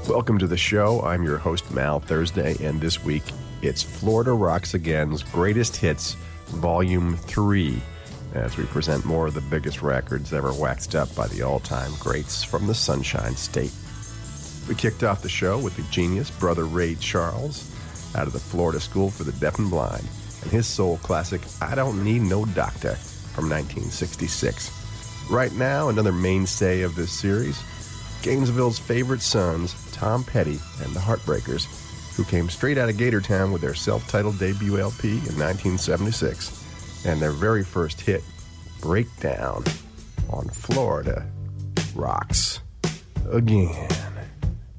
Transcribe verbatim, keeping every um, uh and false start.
Welcome to the show. I'm your host, Mal Thursday, and this week it's Florida Rocks Again's Greatest Hits, Volume three, as we present more of the biggest records ever waxed up by the all-time greats from the Sunshine State. We kicked off the show with the genius Brother Ray Charles out of the Florida School for the Deaf and Blind and his soul classic, I Don't Need No Doctor, from nineteen sixty-six. Right now, another mainstay of this series, Gainesville's favorite sons, Tom Petty and the Heartbreakers, who came straight out of Gatortown with their self-titled debut L P in nineteen seventy-six and their very first hit, Breakdown, on Florida Rocks Again.